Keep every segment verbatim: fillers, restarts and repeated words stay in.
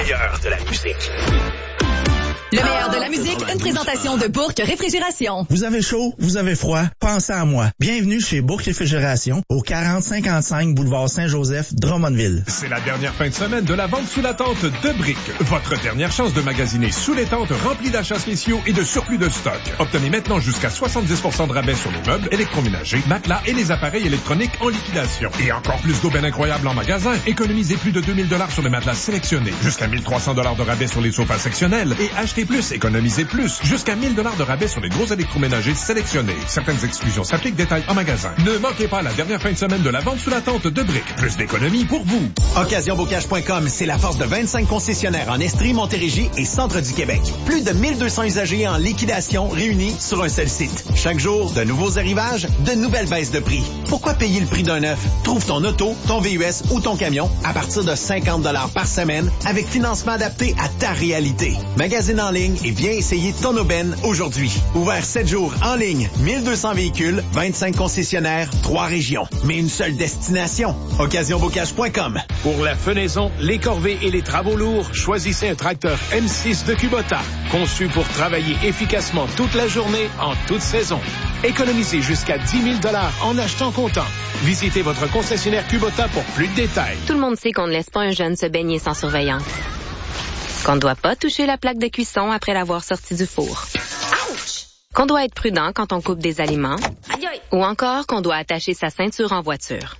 meilleur de la musique. Le meilleur de la musique, une présentation de Bourque Réfrigération. Vous avez chaud, vous avez froid, pensez à moi. Bienvenue chez Bourque Réfrigération, au quarante cinquante-cinq boulevard Saint-Joseph, Drummondville. C'est la dernière fin de semaine de la vente sous la tente de Brick. Votre dernière chance de magasiner sous les tentes remplies d'achats spéciaux et de surplus de stock. Obtenez maintenant jusqu'à soixante-dix pour cent de rabais sur les meubles, électroménagers, matelas et les appareils électroniques en liquidation. Et encore plus d'aubaines incroyables en magasin. Économisez plus de deux mille dollars sur les matelas sélectionnés, jusqu'à mille trois cents dollars de rabais sur les sofas sectionnels et achetez plus, économisez plus, jusqu'à mille dollars de rabais sur les gros électroménagers sélectionnés. Certaines exclusions s'appliquent, détails en magasin. Ne manquez pas la dernière fin de semaine de la vente sous la tente de Brick. Plus d'économies pour vous. occasion bocage point com, c'est la force de vingt-cinq concessionnaires en Estrie, Montérégie et centre du Québec. Plus de mille deux cents usagers en liquidation réunis sur un seul site. Chaque jour, de nouveaux arrivages, de nouvelles baisses de prix. Pourquoi payer le prix d'un neuf? Trouve ton auto, ton V U S ou ton camion à partir de cinquante dollars par semaine avec financement adapté à ta réalité. Magasine en ligne et viens essayer ton aubaine aujourd'hui. Ouvert sept jours en ligne, mille deux cents véhicules, vingt-cinq concessionnaires, trois régions. Mais une seule destination. occasion bocage point com. Pour la fenaison, les corvées et les travaux lourds, choisissez un tracteur M six de Kubota. Conçu pour travailler efficacement toute la journée, en toute saison. Économisez jusqu'à dix mille dollars en achetant comptant. Visitez votre concessionnaire Kubota pour plus de détails. Tout le monde sait qu'on ne laisse pas un jeune se baigner sans surveillance. Qu'on ne doit pas toucher la plaque de cuisson après l'avoir sorti du four. Ouch! Qu'on doit être prudent quand on coupe des aliments. Aïe aïe! Ou encore qu'on doit attacher sa ceinture en voiture.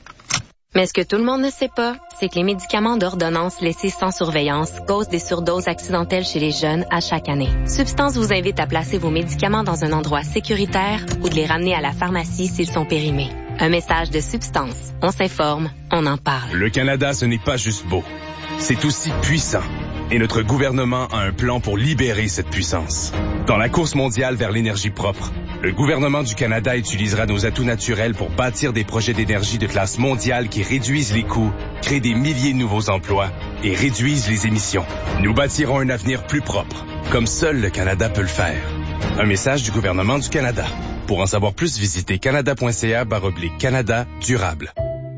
Mais ce que tout le monde ne sait pas, c'est que les médicaments d'ordonnance laissés sans surveillance causent des surdoses accidentelles chez les jeunes à chaque année. Substance vous invite à placer vos médicaments dans un endroit sécuritaire ou de les ramener à la pharmacie s'ils sont périmés. Un message de Substance. On s'informe, on en parle. Le Canada, ce n'est pas juste beau. C'est aussi puissant. Et notre gouvernement a un plan pour libérer cette puissance. Dans la course mondiale vers l'énergie propre, le gouvernement du Canada utilisera nos atouts naturels pour bâtir des projets d'énergie de classe mondiale qui réduisent les coûts, créent des milliers de nouveaux emplois et réduisent les émissions. Nous bâtirons un avenir plus propre, comme seul le Canada peut le faire. Un message du gouvernement du Canada. Pour en savoir plus, visitez canada.ca barre oblique Canada durable.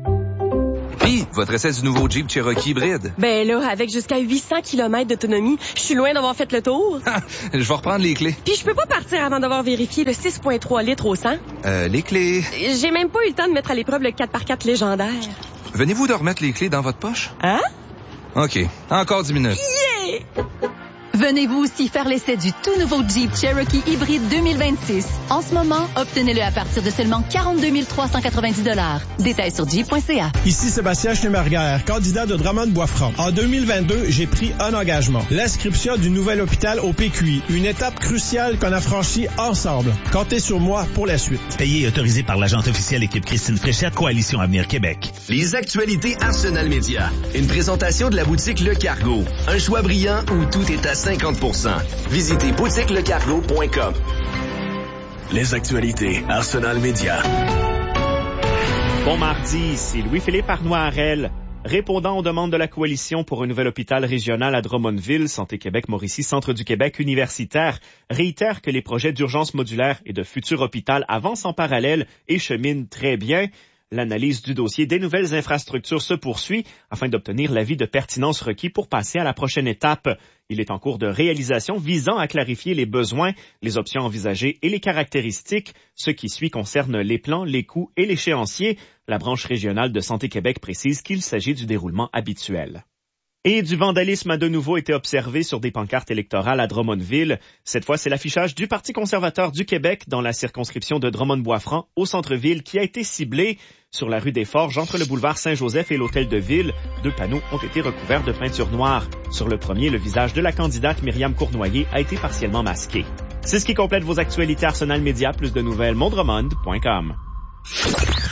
Puis, votre essai du nouveau Jeep Cherokee hybride? Ben là, avec jusqu'à huit cents kilomètres d'autonomie, je suis loin d'avoir fait le tour. Je vais reprendre les clés. Puis je peux pas partir avant d'avoir vérifié le six virgule trois litres au cent. Euh, les clés... J'ai même pas eu le temps de mettre à l'épreuve le quatre par quatre légendaire. Venez-vous de remettre les clés dans votre poche? Hein? OK. Encore dix minutes. Yeah! Venez-vous aussi faire l'essai du tout nouveau Jeep Cherokee hybride deux mille vingt-six. En ce moment, obtenez-le à partir de seulement quarante-deux mille trois cent quatre-vingt-dix dollars. Détails sur jeep point c a. Ici Sébastien Schneeberger, candidat de Drummond-Boisfranc. En deux mille vingt-deux, j'ai pris un engagement. L'inscription du nouvel hôpital au P Q I. Une étape cruciale qu'on a franchie ensemble. Comptez sur moi pour la suite. Payé et autorisé par l'agente officielle équipe Christine Fréchette, Coalition Avenir Québec. Les actualités Arsenal Média. Une présentation de la boutique Le Cargo. Un choix brillant où tout est à cinquante pour cent. Visitez boutique le cargo point com. Les actualités Arsenal Média. Bon mardi, c'est Louis-Philippe Arnois-Harel. Répondant aux demandes de la Coalition pour un nouvel hôpital régional à Drummondville, Santé Québec Mauricie, Centre du Québec universitaire, réitère que les projets d'urgence modulaire et de futur hôpital avancent en parallèle et cheminent très bien. L'analyse du dossier des nouvelles infrastructures se poursuit afin d'obtenir l'avis de pertinence requis pour passer à la prochaine étape. Il est en cours de réalisation visant à clarifier les besoins, les options envisagées et les caractéristiques. Ce qui suit concerne les plans, les coûts et l'échéancier. La branche régionale de Santé Québec précise qu'il s'agit du déroulement habituel. Et du vandalisme a de nouveau été observé sur des pancartes électorales à Drummondville. Cette fois, c'est l'affichage du Parti conservateur du Québec dans la circonscription de Drummond-Boisfranc au centre-ville qui a été ciblé. Sur la rue des Forges, entre le boulevard Saint-Joseph et l'hôtel de ville, deux panneaux ont été recouverts de peinture noire. Sur le premier, le visage de la candidate Myriam Cournoyer a été partiellement masqué. C'est ce qui complète vos actualités Arsenal Média. Plus de nouvelles, mondremond point com.